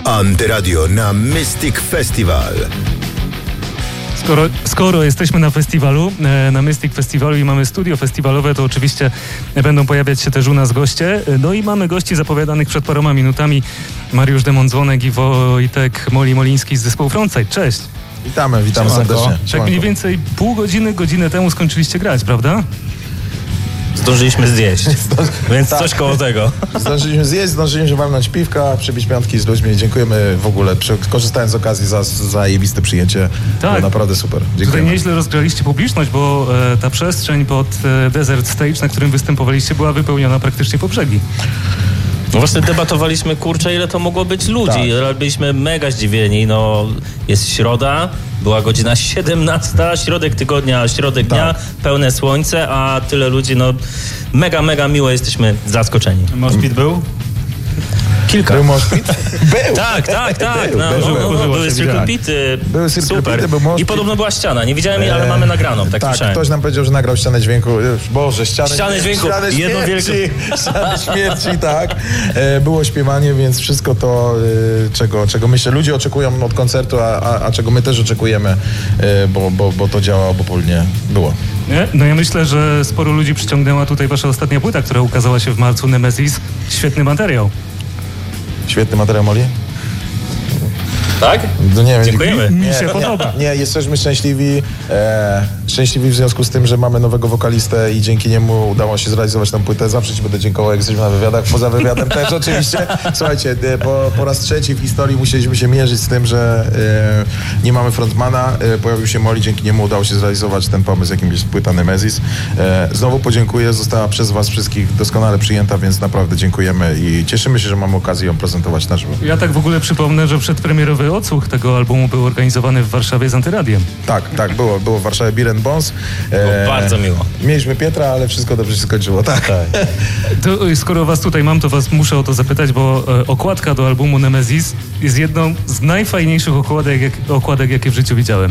Antyradio na Mystic Festival. Skoro jesteśmy na festiwalu, na Mystic Festiwalu i mamy studio festiwalowe, to oczywiście będą pojawiać się też u nas goście. No i mamy gości zapowiadanych przed paroma minutami. Mariusz Demon-Dzwonek i Wojtek Moliński z zespołu Frontside. Cześć. Witamy serdecznie. Tak mniej więcej godzinę temu skończyliście grać, prawda? Zdążyliśmy zjeść, więc tak. Coś koło tego. Zdążyliśmy zjeść, zdążyliśmy walnąć piwka, przybić piątki z ludźmi. Dziękujemy w ogóle, korzystając z okazji za zajebiste przyjęcie. Tak. Było naprawdę super. Dziękujemy. Tutaj nieźle rozgraliście publiczność, bo ta przestrzeń pod Desert Stage, na którym występowaliście, była wypełniona praktycznie po brzegi. No właśnie debatowaliśmy, kurczę, ile to mogło być ludzi. Tak. Byliśmy mega zdziwieni. No, jest środa, była godzina 17, środek tygodnia, środek dnia, pełne słońce, a tyle ludzi, no mega miło, jesteśmy zaskoczeni. Moshpit był? Kilka. Był moshpit? Był! Tak. Były circle pity. Super. I podobno była ściana. Nie widziałem jej, ale mamy nagraną. Tak, ktoś nam powiedział, że nagrał ścianę dźwięku. Boże, ścianę dźwięku. Ścianę śmierci, tak. Było śpiewanie, więc wszystko to, czego myślę, ludzie oczekują od koncertu, a czego my też oczekujemy, bo to działa obopólnie. Było. No ja myślę, że sporo ludzi przyciągnęła tutaj wasza ostatnia płyta, która ukazała się w marcu, Nemesis. Świetny materiał. Świetny materiał, Moli? Tak? No nie wiem. Dziękujemy. Mi się podoba. Nie, jesteśmy szczęśliwi. Szczęśliwi w związku z tym, że mamy nowego wokalistę i dzięki niemu udało się zrealizować tę płytę. Zawsze ci będę dziękował, jak jesteśmy na wywiadach. Poza wywiadem też oczywiście. Słuchajcie, po raz trzeci w historii musieliśmy się mierzyć z tym, że nie mamy frontmana. Pojawił się Moli, dzięki niemu udało się zrealizować ten pomysł, jakim jest płyta Nemesis. Znowu podziękuję, została przez was wszystkich doskonale przyjęta, więc naprawdę dziękujemy i cieszymy się, że mamy okazję ją prezentować na żywo. Ja tak w ogóle przypomnę, że przedpremierowy odsłuch tego albumu był organizowany w Warszawie z Antyradiem. Tak, było w Warszawie Beer and Bones. Bardzo miło. Mieliśmy Pietra, ale wszystko dobrze się skończyło, tak. To, skoro was tutaj mam, to was muszę o to zapytać, bo okładka do albumu Nemesis jest jedną z najfajniejszych okładek, jakie w życiu widziałem.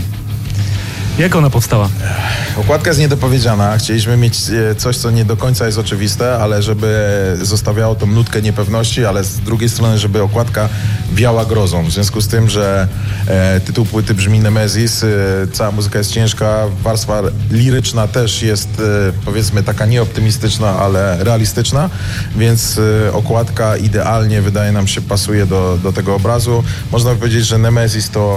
Jak ona powstała? Okładka jest niedopowiedziana. Chcieliśmy mieć coś, co nie do końca jest oczywiste, ale żeby zostawiało tą nutkę niepewności, ale z drugiej strony, żeby okładka wiała grozą. W związku z tym, że tytuł płyty brzmi Nemesis, cała muzyka jest ciężka, warstwa liryczna też jest powiedzmy taka nieoptymistyczna, ale realistyczna, więc okładka idealnie, wydaje nam się, pasuje do tego obrazu. Można powiedzieć, że Nemesis to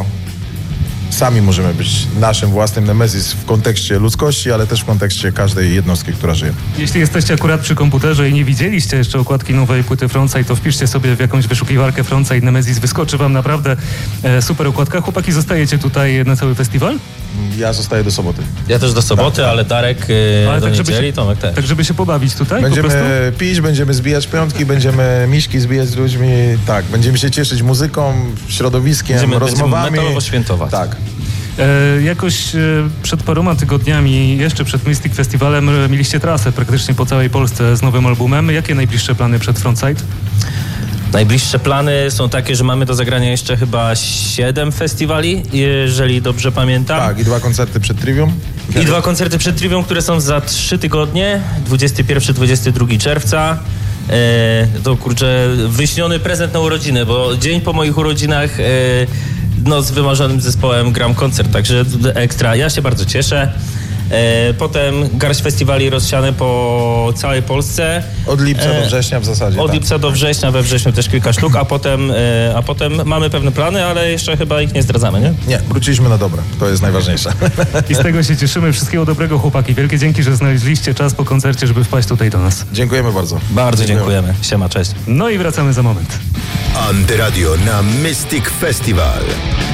sami możemy być naszym własnym Nemesis w kontekście ludzkości, ale też w kontekście każdej jednostki, która żyje. Jeśli jesteście akurat przy komputerze i nie widzieliście jeszcze okładki nowej płyty Frontside, to wpiszcie sobie w jakąś wyszukiwarkę Frontside Nemesis, wyskoczy wam naprawdę super okładka. Chłopaki, zostajecie tutaj na cały festiwal? Ja zostaję do soboty. Ja też do soboty, ale Darek do niedzieli, Tomek też. Tak, żeby się pobawić tutaj będziemy pić, będziemy zbijać piątki, będziemy miśki zbijać z ludźmi, tak, będziemy się cieszyć muzyką, środowiskiem, rozmowami. Będziemy metalowo świętować. Tak. Jakoś przed paroma tygodniami, jeszcze przed Mystic Festivalem, mieliście trasę praktycznie po całej Polsce z nowym albumem. Jakie najbliższe plany przed Frontside? Najbliższe plany są takie, że mamy do zagrania jeszcze chyba 7 festiwali, jeżeli dobrze pamiętam. Tak, i 2 koncerty przed Trivium. I 2 koncerty przed Trivium, które są za 3 tygodnie, 21-22 czerwca. To kurczę, wyśniony prezent na urodziny, bo dzień po moich urodzinach z wymarzonym zespołem gram koncert, także ekstra. Ja się bardzo cieszę. Potem garść festiwali rozsiane po całej Polsce. Od lipca do września w zasadzie. Od lipca do września, we wrześniu też kilka sztuk, a potem mamy pewne plany, ale jeszcze chyba ich nie zdradzamy, nie? Nie, wróciliśmy na dobre. To jest najważniejsze. I z tego się cieszymy. Wszystkiego dobrego, chłopaki. Wielkie dzięki, że znaleźliście czas po koncercie, żeby wpaść tutaj do nas. Dziękujemy bardzo. Bardzo dziękujemy. Siema, cześć. No i wracamy za moment. Antyradio na Mystic Festival.